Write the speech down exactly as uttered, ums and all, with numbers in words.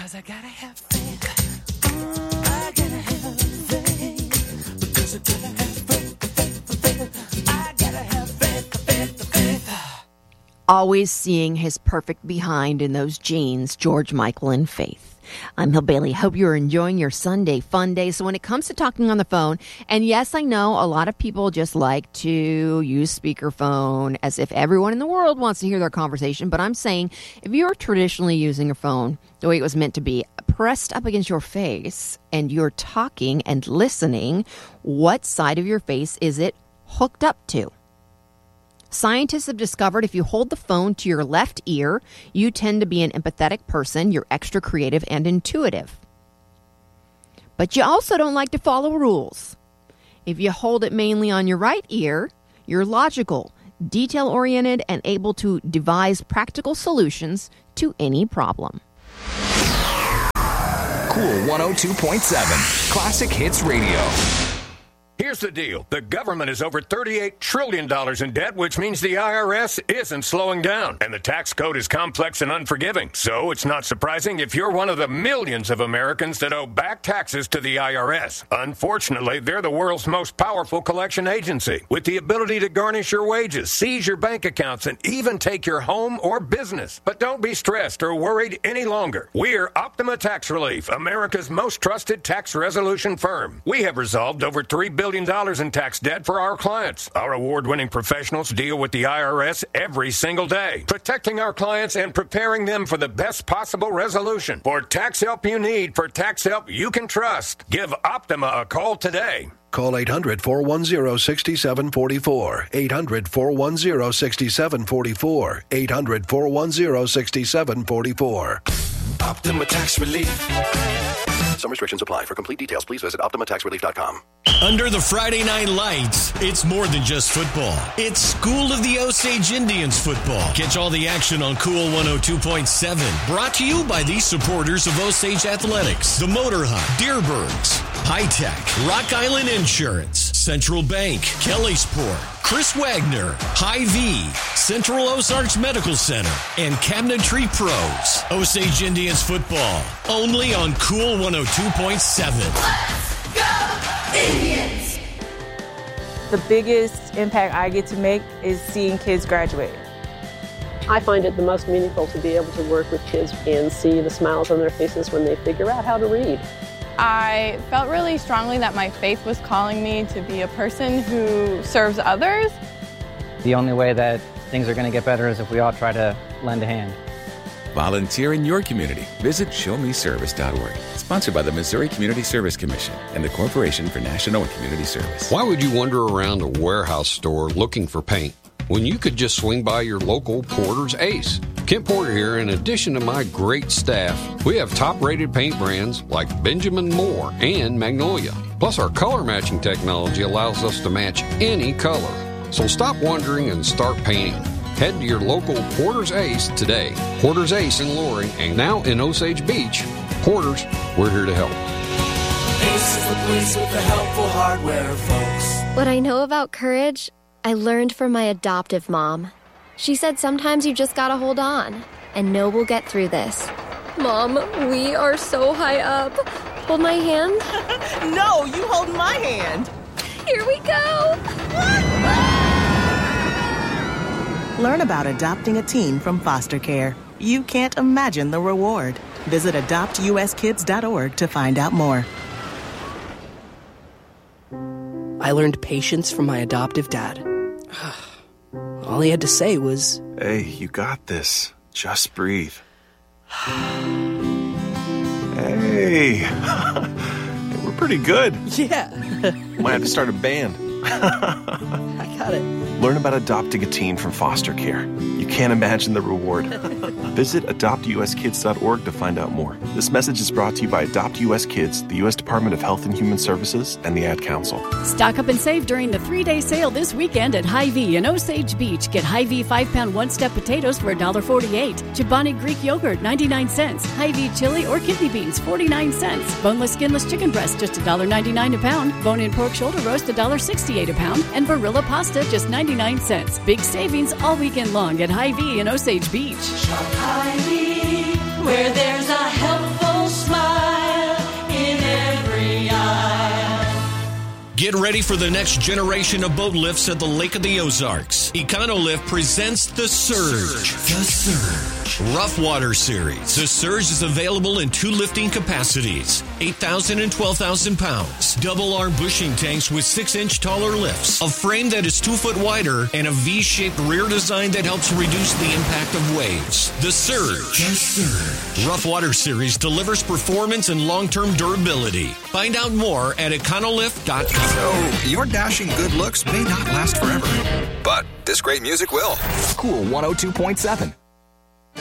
'Cause I gotta have faith. I gotta have faith. Because I gotta have faith, faith, faith. I gotta have faith, faith, faith. Always seeing his perfect behind in those jeans, George Michael and Faith. I'm Hill Bailey. Hope you're enjoying your Sunday fun day. So when it comes to talking on the phone, and yes, I know a lot of people just like to use speakerphone as if everyone in the world wants to hear their conversation. But I'm saying if you're traditionally using a phone the way it was meant to be, pressed up against your face, and you're talking and listening, what side of your face is it hooked up to? Scientists have discovered if you hold the phone to your left ear, you tend to be an empathetic person. You're extra creative and intuitive. But you also don't like to follow rules. If you hold it mainly on your right ear, you're logical, detail-oriented, and able to devise practical solutions to any problem. Cool one oh two point seven, Classic Hits Radio. Here's the deal. The government is over thirty-eight trillion dollars in debt, which means the I R S isn't slowing down. And the tax code is complex and unforgiving. So it's not surprising if you're one of the millions of Americans that owe back taxes to the I R S. Unfortunately, they're the world's most powerful collection agency, with the ability to garnish your wages, seize your bank accounts, and even take your home or business. But don't be stressed or worried any longer. We're Optima Tax Relief, America's most trusted tax resolution firm. We have resolved over three billion dollars in tax debt for our clients. Our award-winning professionals deal with the I R S every single day, protecting our clients and preparing them for the best possible resolution. For tax help you need, for tax help you can trust, give Optima a call today. Call eight hundred, four one zero, six seven four four. eight hundred, four one zero, six seven four four. eight hundred, four one zero, six seven four four. Optima Tax Relief. Some restrictions apply. For complete details, please visit optima tax relief dot com. Under the Friday night lights, it's more than just football. It's School of the Osage Indians football. Catch all the action on Cool one oh two point seven. Brought to you by these supporters of Osage Athletics. The Motor Hut, Deerbergs, High Tech, Rock Island Insurance, Central Bank, Kelly Sport, Chris Wagner, Hy-Vee, Central Ozarks Medical Center, and Cabinetry Pros. Osage Indians football, only on Cool one oh two point seven. Let's go, Indians! The biggest impact I get to make is seeing kids graduate. I find it the most meaningful to be able to work with kids and see the smiles on their faces when they figure out how to read. I felt really strongly that my faith was calling me to be a person who serves others. The only way that things are going to get better is if we all try to lend a hand. Volunteer in your community. Visit show me service dot org. Sponsored by the Missouri Community Service Commission and the Corporation for National and Community Service. Why would you wander around a warehouse store looking for paint when you could just swing by your local Porter's Ace? Kent Porter here. In addition to my great staff, we have top-rated paint brands like Benjamin Moore and Magnolia. Plus, our color matching technology allows us to match any color. So stop wondering and start painting. Head to your local Porter's Ace today. Porter's Ace in Loring and now in Osage Beach. Porter's, we're here to help. Ace is the place with the helpful hardware, folks. What I know about courage, I learned from my adoptive mom. She said sometimes you just gotta hold on and know we'll get through this. Mom, we are so high up. Hold my hand. No, you hold my hand. Here we go. Learn about adopting a teen from foster care. You can't imagine the reward. Visit adopt u s kids dot org to find out more. I learned patience from my adoptive dad. All he had to say was, "Hey, you got this. Just breathe." Hey, we're pretty good. Yeah. Might have to start a band. I got it. Learn about adopting a teen from foster care. You can't imagine the reward. Visit adopt u s kids dot org to find out more. This message is brought to you by Adopt U S Kids, the U S Department of Health and Human Services, and the Ad Council. Stock up and save during the three-day sale this weekend at Hy-Vee in Osage Beach. Get Hy-Vee five-pound one-step potatoes for one dollar forty-eight. Chobani Greek yogurt, ninety-nine cents. Hy-Vee chili or kidney beans, forty-nine cents. Boneless, skinless chicken breast, just one dollar ninety-nine a pound. Bone-in pork shoulder roast, one dollar sixty-eight a pound. And Barilla pasta, just ninety-nine cents. Big savings all weekend long at Hy-Vee in Osage Beach. Shop Hy-Vee, where there's a helpful Get ready for the next generation of boat lifts at the Lake of the Ozarks. Econolift presents The Surge. The Surge. Rough Water Series. The Surge is available in two lifting capacities, eight thousand and twelve thousand pounds. Double arm bushing tanks with six inch taller lifts, a frame that is two foot wider, and a V-shaped rear design that helps reduce the impact of waves. The Surge. The Surge. Rough Water Series delivers performance and long-term durability. Find out more at econolift dot com. So, your dashing good looks may not last forever, but this great music will. Cool one oh two point seven.